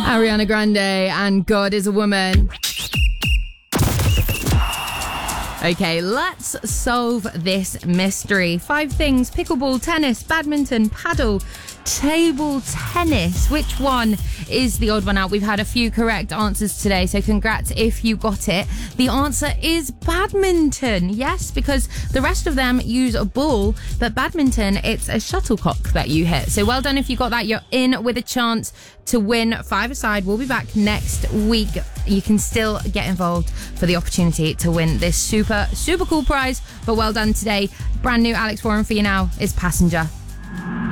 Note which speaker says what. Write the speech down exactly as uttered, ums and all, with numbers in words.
Speaker 1: Ariana Grande and God is a Woman. Okay, let's solve this mystery. Five things: pickleball, tennis, badminton, paddle, table tennis. Which one is the odd one out? We've had a few correct answers today, so congrats if you got it. The answer is badminton. Yes, because the rest of them use a ball, but badminton, it's a shuttlecock that you hit. So well done if you got that. You're in with a chance to win five-a-side. We'll be back next week. You can still get involved for the opportunity to win this super, super cool prize. But well done today. Brand new Alex Warren for you now is Passenger.